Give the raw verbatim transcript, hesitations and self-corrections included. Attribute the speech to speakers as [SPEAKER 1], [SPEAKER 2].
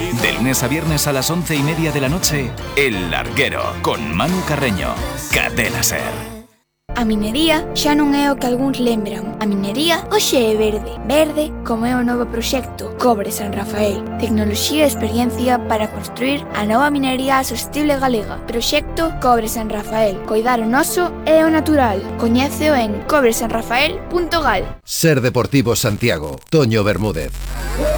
[SPEAKER 1] De lunes a viernes a las once y media de la noche, El Larguero, con Manu Carreño. Cadena Ser.
[SPEAKER 2] A minería xa non é o que algúns lembran. A minería hoxe é verde. Verde como é o novo proxecto Cobre San Rafael. Tecnoloxía e experiencia para construir a nova minería sostible galega. Proxecto Cobre San Rafael. Coidar o noso e o natural. Coñéceo en cobre san rafael punto gal.
[SPEAKER 3] Ser Deportivo Santiago. Toño Bermúdez.